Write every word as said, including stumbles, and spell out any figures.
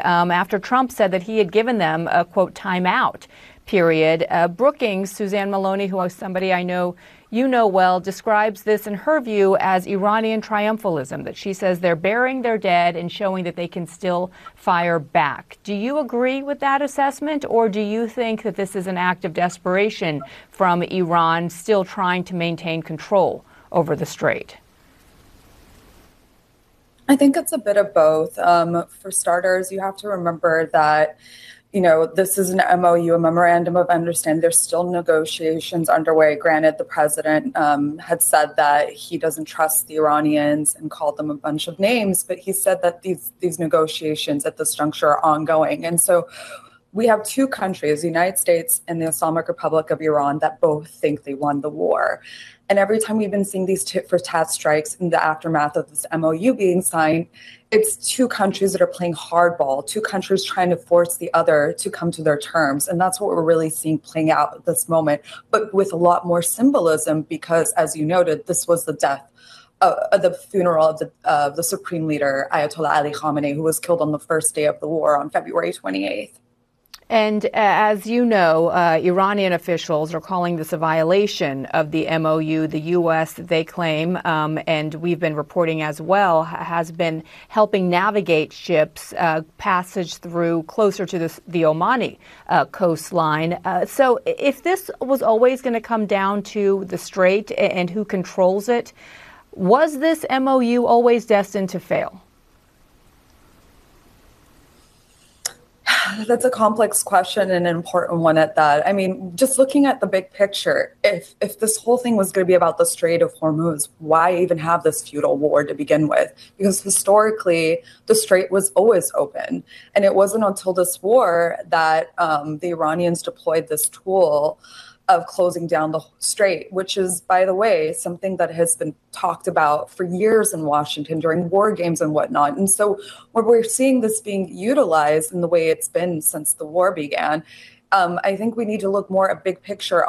um, after Trump said that he had given them a, quote, timeout period. Uh, Brookings, Suzanne Maloney, who is somebody I know you know well, describes this in her view as Iranian triumphalism, that she says they're burying their dead and showing that they can still fire back. Do you agree with that assessment, or do you think that this is an act of desperation from Iran still trying to maintain control over the Strait? I think it's a bit of both. Um, for starters, you have to remember that you know, this is an M O U, a memorandum of understanding. There's still negotiations underway. Granted, the president um, had said that he doesn't trust the Iranians and called them a bunch of names, but he said that these these negotiations at this juncture are ongoing. And so we have two countries, the United States and the Islamic Republic of Iran, that both think they won the war. And every time we've been seeing these tit for tat strikes in the aftermath of this M O U being signed, it's two countries that are playing hardball, two countries trying to force the other to come to their terms. And that's what we're really seeing playing out at this moment, but with a lot more symbolism, because as you noted, this was the death uh, the funeral of the, uh, the supreme leader, Ayatollah Ali Khamenei, who was killed on the first day of the war on February twenty-eighth. And uh, as you know, uh, Iranian officials are calling this a violation of the M O U. The U S, they claim, um, and we've been reporting as well, has been helping navigate ships uh, passage through closer to the, the Omani uh, coastline. Uh, so if this was always going to come down to the Strait and who controls it, was this M O U always destined to fail? That's a complex question and an important one at that. I mean, just looking at the big picture, if if this whole thing was going to be about the Strait of Hormuz, why even have this feudal war to begin with? Because historically, the Strait was always open. And it wasn't until this war that um, the Iranians deployed this tool of closing down the Strait, which is, by the way, something that has been talked about for years in Washington during war games and whatnot. And so when we're seeing this being utilized in the way it's been since the war began, um, I think we need to look more at big picture